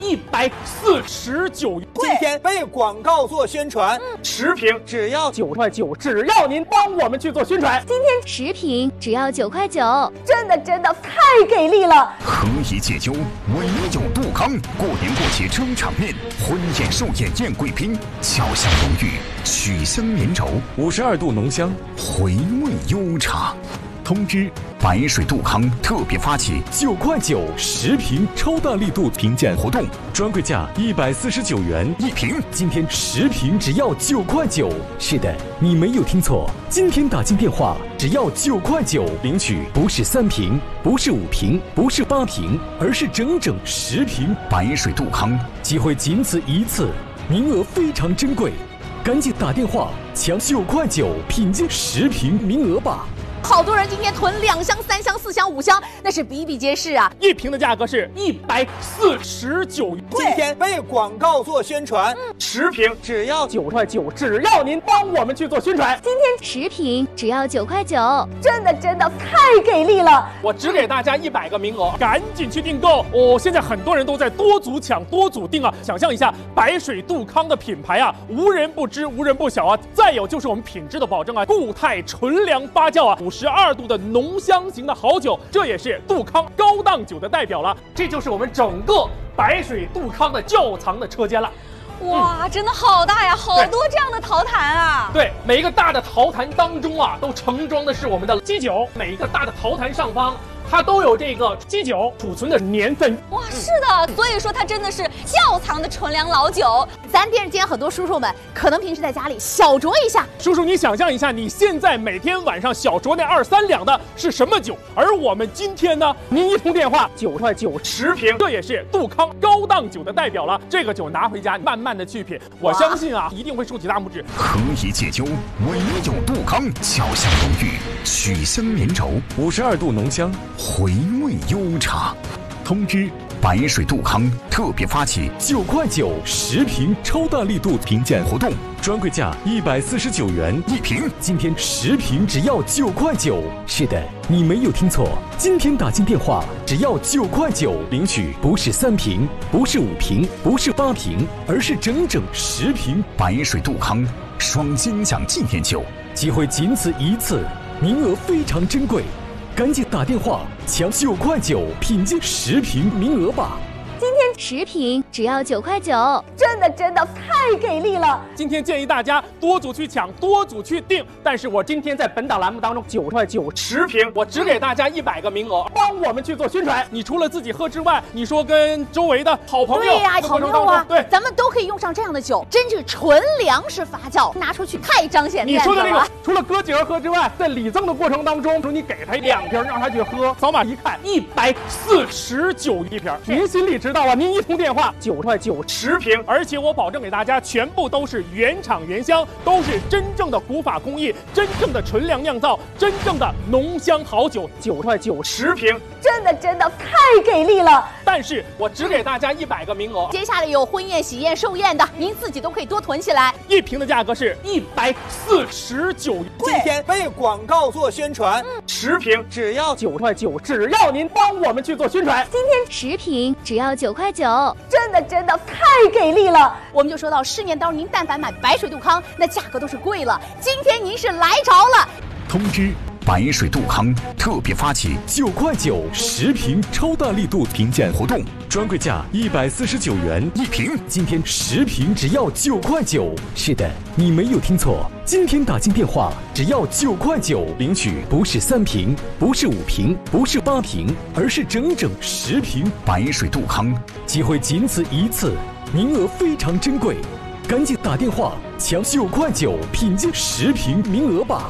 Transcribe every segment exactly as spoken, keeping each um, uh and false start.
一百四十九元。 今天为广告做宣传， 嗯、十瓶只要九块九，只要您帮我们去做宣传。 今天十瓶只要九块九， 真的真的太给力了！ 何以解忧，唯有杜康。过年过节撑场面，婚宴寿宴宴贵宾，巧香浓郁，曲香绵柔， 五十二度浓香， 回味悠长。通知：白水杜康特别发起九块九十瓶超大力度评鉴活动，专柜价一百四十九元一瓶， 今天十瓶只要九块九。是的，你没有听错，今天打进电话只要九块九领取，不是三瓶，不是五瓶，不是八瓶，而是整整十瓶白水杜康。 机会仅此一次，名额非常珍贵，赶紧打电话抢九块九品鉴十瓶名额吧。 好多人今天囤两箱、三箱、四箱、五箱，那是比比皆是啊！ 一瓶的价格是一百四十九元。 今天为广告做宣传， 嗯、十瓶只要九块九，只要您帮我们去做宣传。 今天十瓶只要九块九， 真的真的太给力了！ 我只给大家一百个名额，赶紧去订购哦！现在很多人都在多组抢、多组订啊！想象一下，白水杜康的品牌啊，无人不知、无人不晓啊！再有就是我们品质的保证啊，固态纯粮发酵啊。五十二度的浓香型的好酒，这也是杜康高档酒的代表了。这就是我们整个白水杜康的窖藏的车间了。 哇，嗯、真的好大呀，好多这样的陶坛啊！ 对，每一个大的陶坛当中啊，都盛装的是我们的基酒。每一个大的陶坛上方，它都有这个基酒储存的年份。 哇，是的，所以说它真的是窖藏的纯粮老酒。咱电视间很多叔叔们可能平时在家里小酌一下。 叔叔，你想象一下，你现在每天晚上小酌那二三两的是什么酒？而我们今天呢，您一通电话九块九十瓶，这也是杜康高档酒的代表了。这个酒拿回家慢慢的去品，我相信啊，一定会竖起大拇指。 何以解忧，唯有杜康。巧香浓郁，曲香绵柔， 五十二度浓香， 回味悠长。通知：白水杜康特别发起九块九十瓶超大力度评鉴活动，专柜价一百四十九元一瓶， 今天十瓶只要九块九。是的，你没有听错，今天打进电话只要九块九领取，不是三瓶，不是五瓶，不是八瓶，而是整整十瓶白水杜康双金奖纪念酒。 机会仅此一次，名额非常珍贵，赶紧打电话抢九块九品鉴十瓶名额吧。 今天十瓶只要九块九， 真的真的太给力了！ 今天建议大家多组去抢，多组去订。但是我今天在本档栏目当中九块九十瓶，我只给大家一百个名额，帮我们去做宣传。你除了自己喝之外，你说跟周围的好朋友， 对呀、啊，朋友啊， 对， 咱们都可以用上这样的酒，真是纯粮食发酵，拿出去太彰显你说的这个，除了哥几个喝之外，在礼赠的过程当中，说你给他两瓶，让他去喝，扫码一看，一百四十九一瓶，您心里知道啊？您一通电话九块九十瓶，而且我保证给大家全部都是原厂原香，都是真正的古法工艺，真正的纯粮酿造，真正的浓香好酒，九块九十瓶， 真的真的太给力了！ 但是我只给大家一百个名额， 接下来有婚宴、喜宴、寿宴的，您自己都可以多囤起来。 一瓶的价格是一百四十九元。 今天为广告做宣传， 嗯、十瓶只要九块九，只要您帮我们去做宣传。 今天十瓶只要九块九， 真的真的太给力了！我们就说到市面当中，您但凡买白水杜康，那价格都是贵了。今天您是来着了。 通知：白水杜康特别发起九块九十瓶超大力度评鉴活动，专柜价一百四十九元一瓶， 今天十瓶只要九块九。是的，你没有听错，今天打进电话只要九块九领取，不是三瓶，不是五瓶，不是八瓶，而是整整十瓶白水杜康。 机会仅此一次，名额非常珍贵，赶紧打电话抢九块九品鉴十瓶名额吧。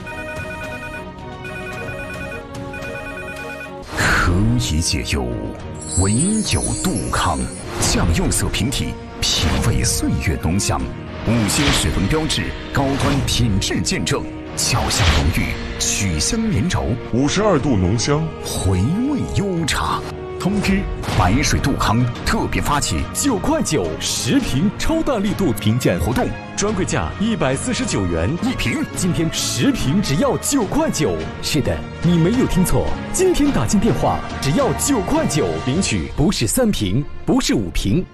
何以解忧，唯有杜康。酱釉色瓶体，品味岁月浓香，五星水文标志，高端品质见证，巧香浓郁，曲香绵柔， 五十二度浓香， 回味悠长。通知：白水杜康特别发起九块九十瓶超大力度评鉴活动，专柜价一百四十九元一瓶， 今天十瓶只要九块九。是的，你没有听错，今天打进电话只要九块九领取，不是三瓶，不是五瓶，